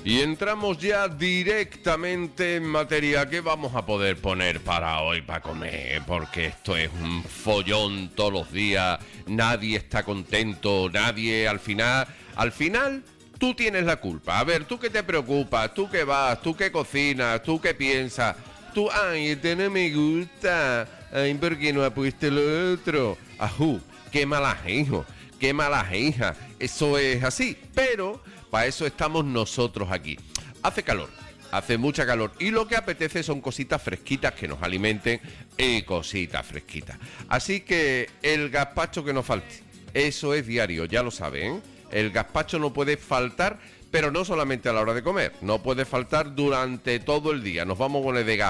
Y entramos ya directamente en materia. ¿Qué vamos a poder poner para hoy, para comer? Porque esto es un follón todos los días. Nadie está contento, nadie al final, tú tienes la culpa. A ver, ¿tú qué te preocupas? ¿Tú qué vas? ¿Tú qué cocinas? ¿Tú qué piensas? Tú, ay, este no me gusta. Ay, ¿por qué no ha puesto lo otro? Ajú, qué malas, hijo. Qué malas, hija. Eso es así. Pero para eso estamos nosotros aquí. Hace calor, hace mucha calor. Y lo que apetece son cositas fresquitas que nos alimenten y cositas fresquitas. Así que el gazpacho que nos falte. Eso es diario, ya lo saben, ¿eh? El gazpacho no puede faltar, pero no solamente a la hora de comer. No puede faltar durante todo el día. Nos vamos con el de